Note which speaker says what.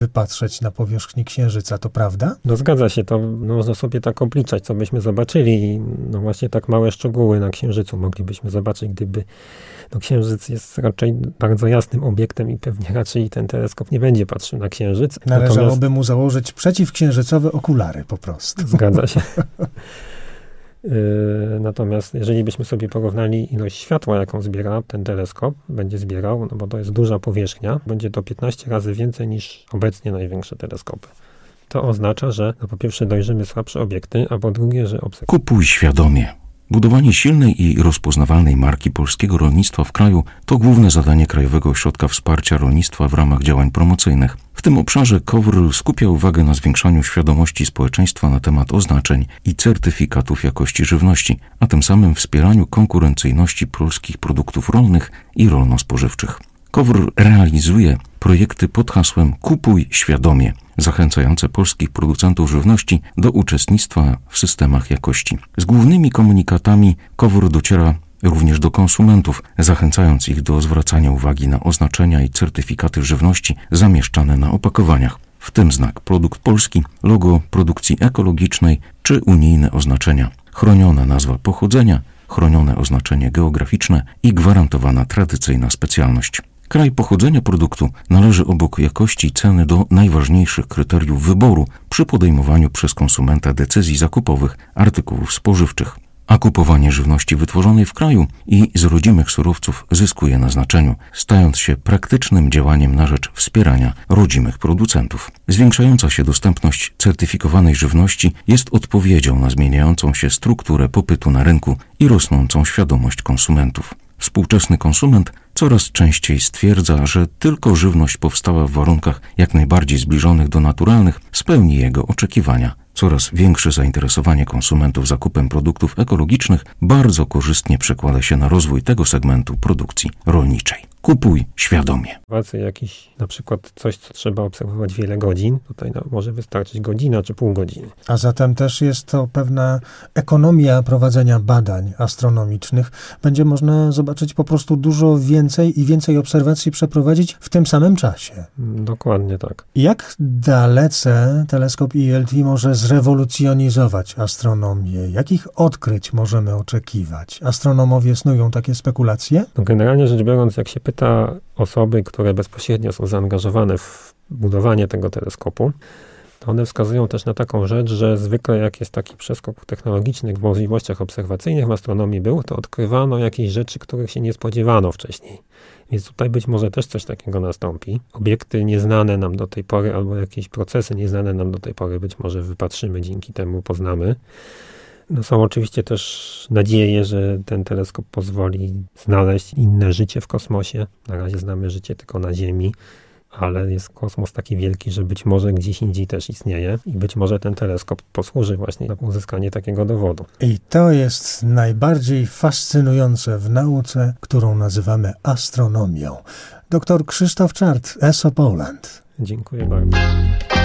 Speaker 1: wypatrzeć na powierzchni Księżyca, to prawda?
Speaker 2: No zgadza się, to można sobie tak obliczać, co byśmy zobaczyli. No właśnie tak małe szczegóły na Księżycu moglibyśmy zobaczyć, gdyby Księżyc jest raczej bardzo jasnym obiektem i pewnie raczej ten teleskop nie będzie patrzył na Księżyc.
Speaker 1: Należałoby mu założyć przeciwksiężycowe okulary po prostu.
Speaker 2: Zgadza się. Natomiast jeżeli byśmy sobie porównali ilość światła, jaką zbiera ten teleskop, będzie zbierał, no bo to jest duża powierzchnia, będzie to 15 razy więcej niż obecnie największe teleskopy. To oznacza, że po pierwsze dojrzymy słabsze obiekty, a po drugie, że
Speaker 3: Kupuj świadomie. Budowanie silnej i rozpoznawalnej marki polskiego rolnictwa w kraju to główne zadanie Krajowego Ośrodka Wsparcia Rolnictwa w ramach działań promocyjnych. W tym obszarze KOWR skupia uwagę na zwiększaniu świadomości społeczeństwa na temat oznaczeń i certyfikatów jakości żywności, a tym samym wspieraniu konkurencyjności polskich produktów rolnych i rolno-spożywczych. KOWR realizuje projekty pod hasłem Kupuj świadomie, zachęcające polskich producentów żywności do uczestnictwa w systemach jakości. Z głównymi komunikatami KOWR dociera również do konsumentów, zachęcając ich do zwracania uwagi na oznaczenia i certyfikaty żywności zamieszczane na opakowaniach, w tym znak produkt polski, logo produkcji ekologicznej czy unijne oznaczenia, chroniona nazwa pochodzenia, chronione oznaczenie geograficzne i gwarantowana tradycyjna specjalność. Kraj pochodzenia produktu należy obok jakości i ceny do najważniejszych kryteriów wyboru przy podejmowaniu przez konsumenta decyzji zakupowych artykułów spożywczych. A kupowanie żywności wytworzonej w kraju i z rodzimych surowców zyskuje na znaczeniu, stając się praktycznym działaniem na rzecz wspierania rodzimych producentów. Zwiększająca się dostępność certyfikowanej żywności jest odpowiedzią na zmieniającą się strukturę popytu na rynku i rosnącą świadomość konsumentów. Współczesny konsument coraz częściej stwierdza, że tylko żywność powstała w warunkach jak najbardziej zbliżonych do naturalnych spełni jego oczekiwania. Coraz większe zainteresowanie konsumentów zakupem produktów ekologicznych bardzo korzystnie przekłada się na rozwój tego segmentu produkcji rolniczej. Kupuj świadomie.
Speaker 2: Jakiś na przykład coś, co trzeba obserwować wiele godzin, tutaj może wystarczyć godzina czy pół godziny.
Speaker 1: A zatem też jest to pewna ekonomia prowadzenia badań astronomicznych. Będzie można zobaczyć po prostu dużo więcej i więcej obserwacji przeprowadzić w tym samym czasie.
Speaker 2: Dokładnie tak.
Speaker 1: Jak dalece teleskop ILT może zrewolucjonizować astronomię? Jakich odkryć możemy oczekiwać? Astronomowie snują takie spekulacje?
Speaker 2: No generalnie rzecz biorąc, jak się pyta osoby, które bezpośrednio są zaangażowane w budowanie tego teleskopu, to one wskazują też na taką rzecz, że zwykle jak jest taki przeskok technologiczny w możliwościach obserwacyjnych w astronomii to odkrywano jakieś rzeczy, których się nie spodziewano wcześniej. Więc tutaj być może też coś takiego nastąpi. Obiekty nieznane nam do tej pory, albo jakieś procesy nieznane nam do tej pory być może wypatrzymy, dzięki temu poznamy. No są oczywiście też nadzieje, że ten teleskop pozwoli znaleźć inne życie w kosmosie. Na razie znamy życie tylko na Ziemi, ale jest kosmos taki wielki, że być może gdzieś indziej też istnieje i być może ten teleskop posłuży właśnie na uzyskanie takiego dowodu.
Speaker 1: I to jest najbardziej fascynujące w nauce, którą nazywamy astronomią. Dr Krzysztof Czart, ESO Poland.
Speaker 2: Dziękuję bardzo.